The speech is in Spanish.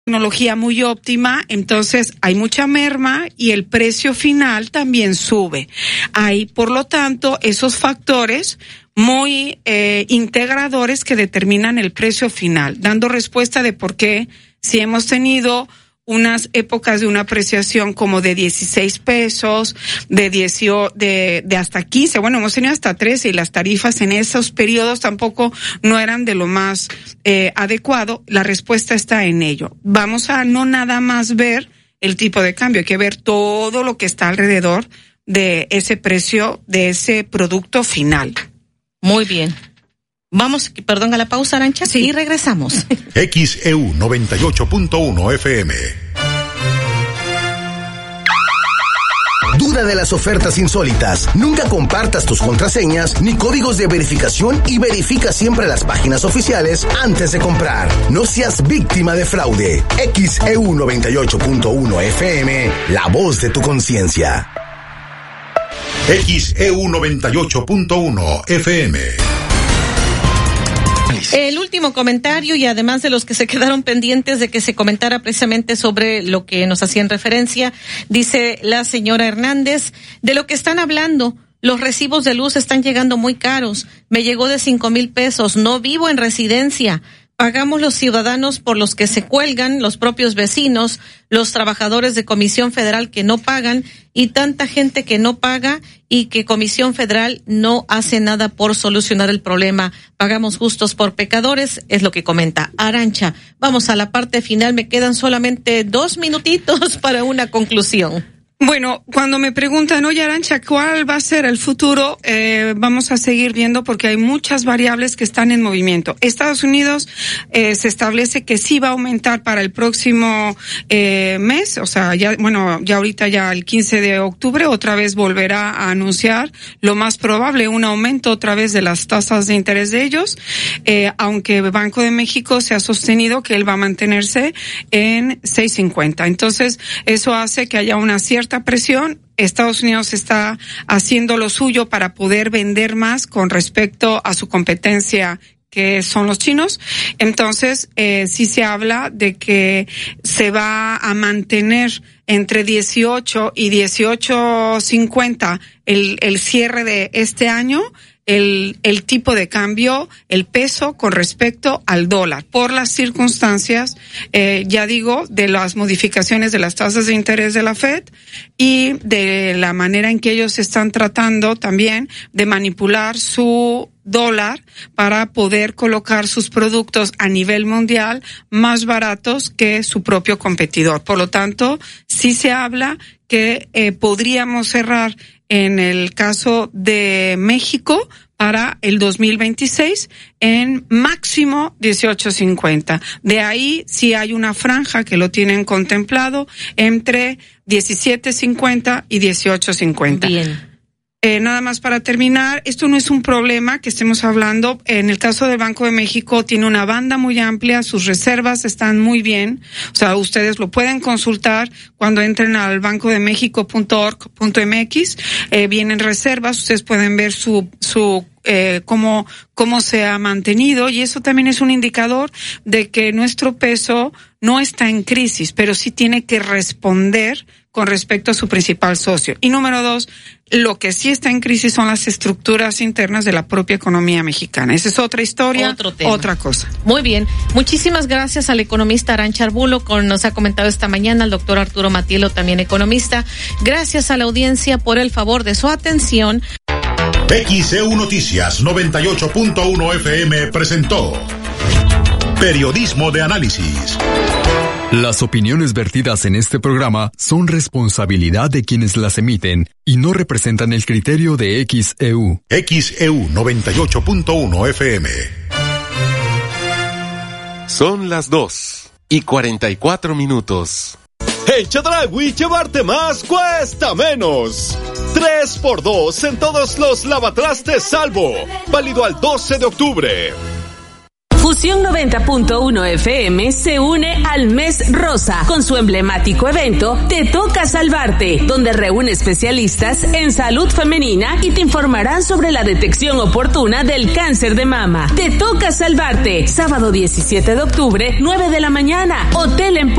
tecnología muy óptima, entonces hay mucha merma y el precio final también sube. Hay, por lo tanto, esos factores muy integradores que determinan el precio final, dando respuesta de por qué si hemos tenido unas épocas de una apreciación como de 16 pesos, de hasta 15, bueno, hemos tenido hasta 13 y las tarifas en esos periodos tampoco no eran de lo más adecuado. La respuesta está en ello. Vamos a no nada más ver el tipo de cambio, hay que ver todo lo que está alrededor de ese precio, de ese producto final. Muy bien. Vamos, a la pausa, Arancha, sí. Y regresamos. XEU 98.1 FM. Duda de las ofertas insólitas. Nunca compartas tus contraseñas ni códigos de verificación y verifica siempre las páginas oficiales antes de comprar. No seas víctima de fraude. XEU 98.1 FM, la voz de tu conciencia. XEU 98.1 FM. El último comentario, y además de los que se quedaron pendientes de que se comentara precisamente sobre lo que nos hacían referencia, dice la señora Hernández, de lo que están hablando, los recibos de luz están llegando muy caros, me llegó de 5,000 pesos, no vivo en residencia, pagamos los ciudadanos por los que se cuelgan, los propios vecinos, los trabajadores de Comisión Federal que no pagan y tanta gente que no paga y que Comisión Federal no hace nada por solucionar el problema. Pagamos justos por pecadores, es lo que comenta Arancha. Vamos a la parte final, me quedan solamente 2 minutitos para una conclusión. Bueno, cuando me preguntan, oye Arancha, ¿cuál va a ser el futuro? Vamos a seguir viendo porque hay muchas variables que están en movimiento. Estados Unidos se establece que sí va a aumentar para el próximo mes, o sea, ya ahorita ya el 15 de octubre otra vez volverá a anunciar lo más probable un aumento otra vez de las tasas de interés de ellos, aunque Banco de México se ha sostenido que él va a mantenerse en 6.50. Entonces, eso hace que haya una cierta presión. Estados Unidos está haciendo lo suyo para poder vender más con respecto a su competencia, que son los chinos. Entonces, sí se habla de que se va a mantener entre 18 y 18.50 el cierre de este año, el tipo de cambio, el peso con respecto al dólar, por las circunstancias, ya digo, de las modificaciones de las tasas de interés de la Fed y de la manera en que ellos están tratando también de manipular su dólar para poder colocar sus productos a nivel mundial más baratos que su propio competidor. Por lo tanto, sí se habla que podríamos cerrar en el caso de México para el 2026 en máximo 18.50. De ahí sí hay una franja que lo tienen contemplado entre 17.50 y 18.50. Bien. Nada más para terminar, esto no es un problema que estemos hablando. En el caso del Banco de México tiene una banda muy amplia, sus reservas están muy bien. O sea, ustedes lo pueden consultar cuando entren al bancodemexico.org.mx. Vienen reservas, ustedes pueden ver cómo se ha mantenido, y eso también es un indicador de que nuestro peso no está en crisis, pero sí tiene que responder con respecto a su principal socio. Y número 2, lo que sí está en crisis son las estructuras internas de la propia economía mexicana. Esa es otra historia, otro tema. Otra cosa. Muy bien. Muchísimas gracias al economista Arancha Arbulo, nos ha comentado esta mañana, al doctor Arturo Matielo, también economista. Gracias a la audiencia por el favor de su atención. XEU Noticias 98.1 FM presentó Periodismo de Análisis. Las opiniones vertidas en este programa son responsabilidad de quienes las emiten y no representan el criterio de XEU. XEU 98.1 FM. Son las 2:44. En Chedraui, llevarte más cuesta menos. 3x2 en todos los lavatrastes Salvo. Válido al 12 de octubre. Fusión 90.1 FM se une al Mes Rosa con su emblemático evento Te Toca Salvarte, donde reúne especialistas en salud femenina y te informarán sobre la detección oportuna del cáncer de mama. Te Toca Salvarte, sábado 17 de octubre, 9 de la mañana, Hotel Emporium.